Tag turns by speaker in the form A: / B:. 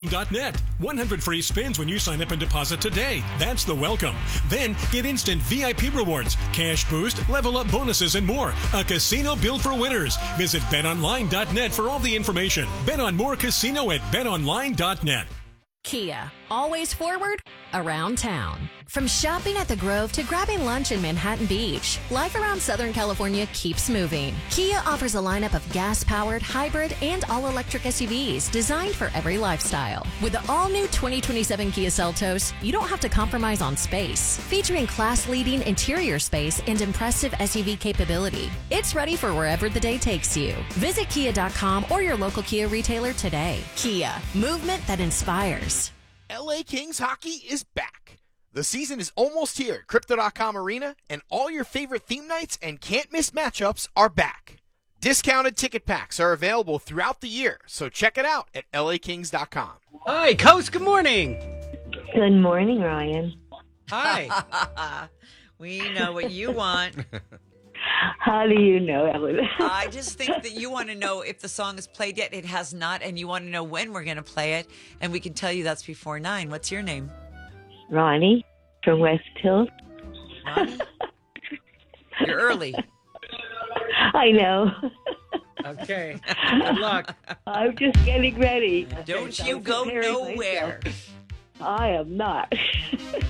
A: betonline.net. 100 free spins when you sign up and deposit today. That's the welcome. Then get instant VIP rewards, cash boost, level up bonuses, and more. A casino built for winners. Visit betonline.net for all the information. Bet on more casino at betonline.net.
B: Kia, always forward, around town. From shopping at the Grove to grabbing lunch in Manhattan Beach, life around Southern California keeps moving. Kia offers a lineup of gas-powered, hybrid, and all-electric SUVs designed for every lifestyle. With the all-new 2027 Kia Seltos, you don't have to compromise on space. Featuring class-leading interior space and impressive SUV capability, it's ready for wherever the day takes you. Visit Kia.com or your local Kia retailer today. Kia, movement that inspires.
C: LA Kings hockey is back. The season is almost here at Crypto.com Arena, and all your favorite theme nights and can't-miss matchups are back. Discounted ticket packs are available throughout the year, so check it out at LAKings.com.
D: Hi, Coach, good morning.
E: Good morning, Ryan.
D: Hi.
F: We know what you want.
E: How do you know, Ellen?
F: I just think that you want to know if the song is played yet. It has not, and you want to know when we're going to play it, and we can tell you that's before 9. What's your name?
E: Ronnie from West Hills.
F: Ronnie? You're early.
E: I know.
D: Okay. Good luck.
E: I'm just getting ready.
F: Don't you go nowhere.
E: I am not.